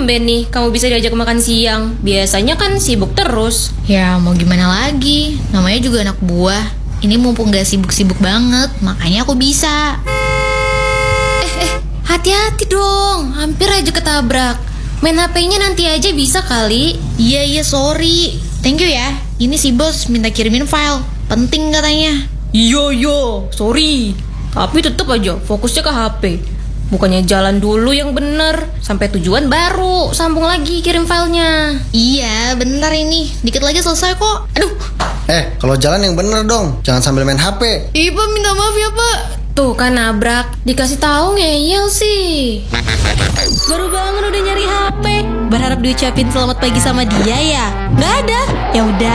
tumben nih kamu bisa diajak makan siang. Biasanya kan sibuk terus. Ya mau gimana lagi, namanya juga anak buah. Ini mumpung gak sibuk-sibuk banget, makanya aku bisa. Hati-hati dong, hampir aja ketabrak. Main HP-nya nanti aja bisa kali. Iya sorry. Thank you ya. Ini si bos minta kirimin file, penting katanya. Iya, sorry. Tapi tetep aja fokusnya ke HP. Bukannya jalan dulu yang bener, sampai tujuan baru sambung lagi kirim filenya. Iya bentar ini, dikit lagi selesai kok. Aduh. Kalau jalan yang bener dong, jangan sambil main HP. Iya Pak, minta maaf ya Pak. Tuh kan nabrak, dikasih tahu ngeyel sih. Baru bangun udah nyari HP. Berharap diucapin selamat pagi sama dia ya? Nggak ada. Ya udah.